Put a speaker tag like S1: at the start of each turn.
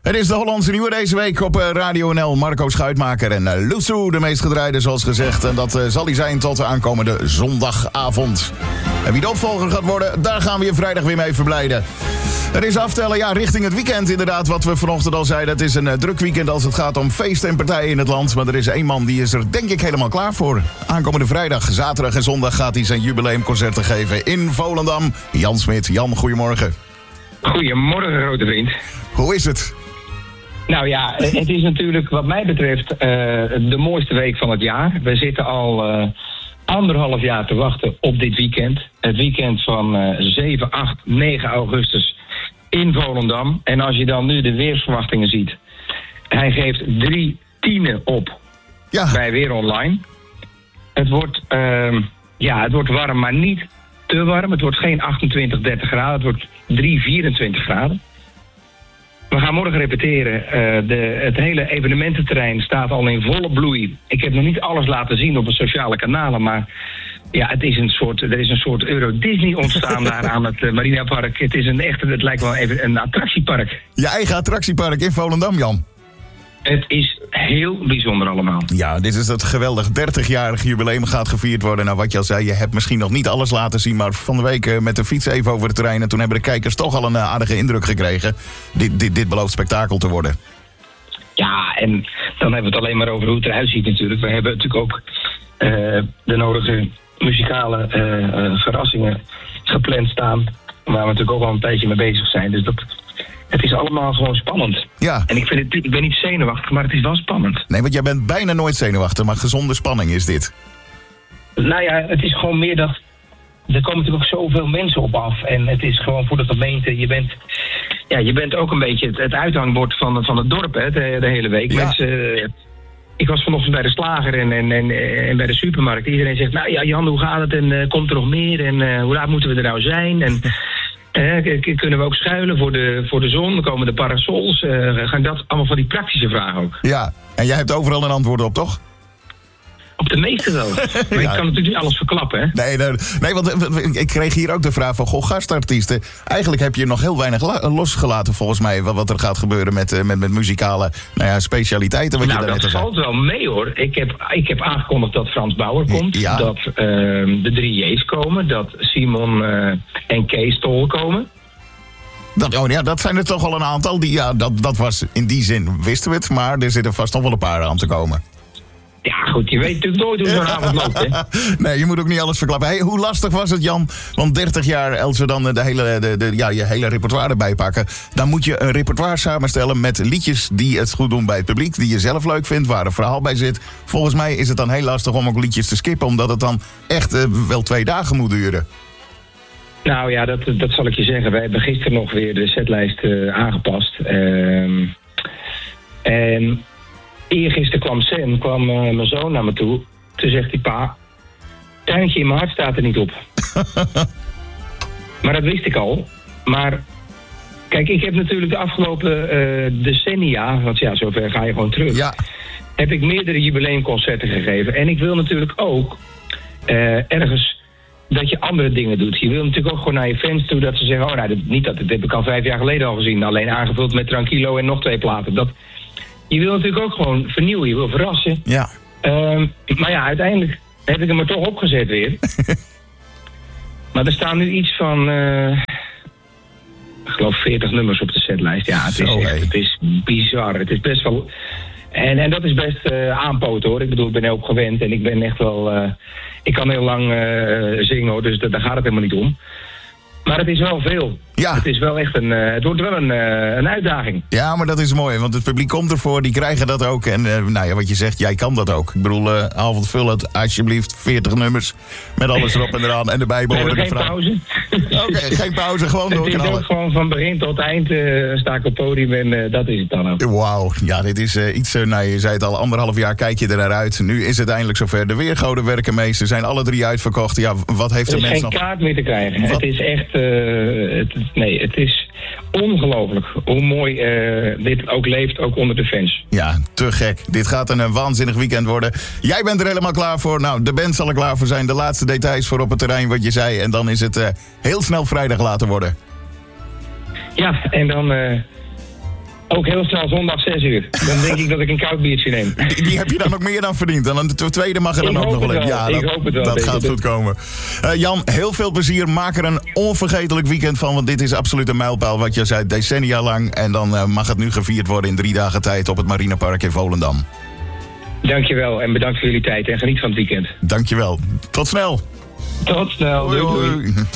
S1: Het is de Hollandse Nieuwe deze week op Radio NL. Marco Schuitmaker en Lusso, de meest gedraaide zoals gezegd. En dat zal hij zijn tot de aankomende zondagavond. En wie de opvolger gaat worden, daar gaan we je vrijdag weer mee verblijden. Er is aftellen richting het weekend inderdaad, wat we vanochtend al zeiden. Het is een druk weekend als het gaat om feesten en partijen in het land. Maar er is één man die is er denk ik helemaal klaar voor. Aankomende vrijdag, zaterdag en zondag gaat hij zijn jubileumconcerten geven in Volendam. Jan Smit. Jan, goedemorgen.
S2: Goedemorgen, grote vriend.
S1: Hoe is het?
S2: Nou ja, het is natuurlijk wat mij betreft de mooiste week van het jaar. We zitten al 1,5 jaar te wachten op dit weekend. Het weekend van 7, 8, 9 augustus in Volendam. En als je dan nu de weersverwachtingen ziet. Hij geeft 3 tienen op bij Weer Online. Het wordt warm, maar niet te warm. Het wordt geen 28, 30 graden. Het wordt 3, 24 graden. We gaan morgen repeteren. Het hele evenemententerrein staat al in volle bloei. Ik heb nog niet alles laten zien op de sociale kanalen, maar ja, er is een soort Euro-Disney ontstaan daar aan het Marinapark. Het lijkt wel even een attractiepark.
S1: Je eigen attractiepark in Volendam, Jan.
S2: Het is heel bijzonder allemaal.
S1: Ja, dit is het geweldig 30-jarig jubileum gaat gevierd worden. Nou, wat je al zei, je hebt misschien nog niet alles laten zien, maar van de week met de fiets even over het terrein. En toen hebben de kijkers toch al een aardige indruk gekregen. Dit belooft spektakel te worden.
S2: Ja, en dan hebben we het alleen maar over hoe het eruit ziet natuurlijk. We hebben natuurlijk ook de nodige muzikale verrassingen gepland staan. Waar we natuurlijk ook al een tijdje mee bezig zijn. Dus het is allemaal gewoon spannend.
S1: Ja.
S2: En ik ben niet zenuwachtig, maar het is wel spannend.
S1: Nee, want jij bent bijna nooit zenuwachtig, maar gezonde spanning is dit.
S2: Nou ja, het is gewoon meer dat er komen natuurlijk ook zoveel mensen op af. En het is gewoon voor de gemeente, je bent ook een beetje het uithangbord van het dorp, hè, de hele week.
S1: Ja.
S2: Mensen, ik was vanochtend bij de slager en bij de supermarkt. Iedereen zegt, nou ja, Jan, hoe gaat het? En komt er nog meer? En hoe laat moeten we er nou zijn? En kunnen we ook schuilen voor de zon? Komen de parasols? Gaan dat allemaal van die praktische vragen ook?
S1: Ja, en jij hebt overal een antwoord op, toch?
S2: Op de meeste wel. Maar ik kan natuurlijk niet alles verklappen, hè?
S1: Nee, want ik kreeg hier ook de vraag van, gastartiesten. Eigenlijk heb je nog heel weinig losgelaten volgens mij, wat er gaat gebeuren met muzikale specialiteiten. Wat
S2: dat valt wel mee, hoor. Ik heb aangekondigd dat Frans Bauer komt.
S1: Ja.
S2: Dat de 3 J's komen. Dat Simon en Kees Tol komen.
S1: Dat zijn er toch al een aantal. Dat was in die zin, wisten we het. Maar er zitten vast nog wel een paar aan te komen.
S2: Ja, goed, je weet natuurlijk nooit hoe zo'n avond loopt, hè?
S1: Nee, je moet ook niet alles verklappen. Hey, hoe lastig was het, Jan? Want 30 jaar, als we dan je hele repertoire erbij pakken, dan moet je een repertoire samenstellen met liedjes die het goed doen bij het publiek, die je zelf leuk vindt, waar een verhaal bij zit. Volgens mij is het dan heel lastig om ook liedjes te skippen, omdat het dan echt wel 2 dagen moet duren.
S2: Nou ja, dat zal ik je zeggen. Wij hebben gisteren nog weer de setlijst aangepast. En eergisteren kwam mijn zoon naar me toe. Toen zegt hij, pa, tuintje in mijn hart staat er niet op. Maar dat wist ik al. Maar kijk, ik heb natuurlijk de afgelopen decennia, want ja, zover ga je gewoon terug, heb ik meerdere jubileumconcerten gegeven. En ik wil natuurlijk ook ergens dat je andere dingen doet. Je wil natuurlijk ook gewoon naar je fans toe dat ze zeggen, dat heb ik al 5 jaar geleden al gezien. Alleen aangevuld met Tranquilo en nog 2 platen. Je wil natuurlijk ook gewoon vernieuwen, je wil verrassen.
S1: Ja.
S2: Maar ja, uiteindelijk heb ik hem er toch opgezet weer. Maar er staan nu iets van, ik geloof 40 nummers op de setlijst. Ja, het is bizar. Het is best wel. En dat is best aanpoten, hoor. Ik bedoel, ik ben er ook gewend en ik ben echt wel. Ik kan heel lang zingen, hoor, dus daar gaat het helemaal niet om. Maar het is wel veel. Ja. Het is wel echt het wordt wel een uitdaging.
S1: Ja, maar dat is mooi, want het publiek komt ervoor, die krijgen dat ook. En wat je zegt, jij kan dat ook. Ik bedoel, avondvul het alsjeblieft, 40 nummers met alles erop en eraan en erbij behorende
S2: geen pauze.
S1: Oké, geen pauze, gewoon doorknallen.
S2: Het is ook gewoon van begin tot eind sta ik op het podium en dat is het dan ook.
S1: Wauw, ja, dit is iets, je zei het al, 1,5 jaar kijk je er naar uit. Nu is het eindelijk zover. De Weergoden werken mee, ze zijn alle 3 uitverkocht. Ja, wat heeft de mens nog?
S2: Er is geen kaart meer te krijgen. Het is echt, het is ongelooflijk hoe mooi dit ook leeft, ook onder de fans.
S1: Ja, te gek. Dit gaat een waanzinnig weekend worden. Jij bent er helemaal klaar voor. Nou, de band zal er klaar voor zijn. De laatste details voor op het terrein, wat je zei. En dan is het heel snel vrijdag laten worden.
S2: Ja, en dan Ook heel snel zondag 6 uur. Dan denk ik dat ik een koud biertje neem.
S1: Die heb je dan ook meer dan verdiend. En dan de tweede mag er dan ook nog wel in. Ja,
S2: ik hoop het wel.
S1: Dat gaat goed komen. Jan, heel veel plezier. Maak er een onvergetelijk weekend van. Want dit is absoluut een mijlpaal wat je zei, decennia lang. En dan mag het nu gevierd worden in 3 dagen tijd op het Marinepark in Volendam.
S2: Dankjewel en bedankt voor jullie tijd. En geniet van het weekend.
S1: Dankjewel. Tot snel.
S2: Tot snel. Doei.